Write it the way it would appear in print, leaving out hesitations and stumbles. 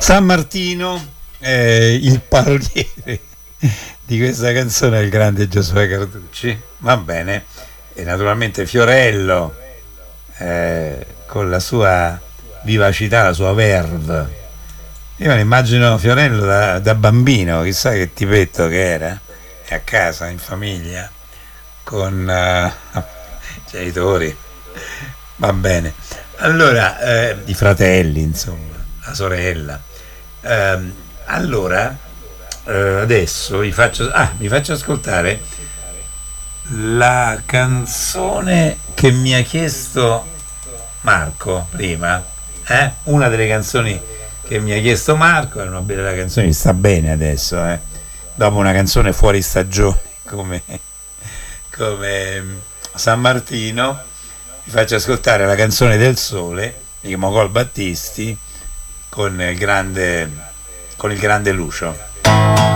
San Martino, il paroliere di questa canzone è il grande Giosuè Carducci, va bene, e naturalmente Fiorello con la sua vivacità, la sua verve. Io mi immagino Fiorello da bambino, chissà che tipetto che era, e a casa, in famiglia, con i genitori, va bene. Allora, i fratelli, insomma, la sorella. Allora, adesso vi faccio ascoltare la canzone che mi ha chiesto Marco prima, una delle canzoni che mi ha chiesto Marco. È una bella canzone, mi sta bene adesso, dopo una canzone fuori stagione come San Martino. Vi faccio ascoltare la canzone del sole di Mogol Battisti con il grande Lucio.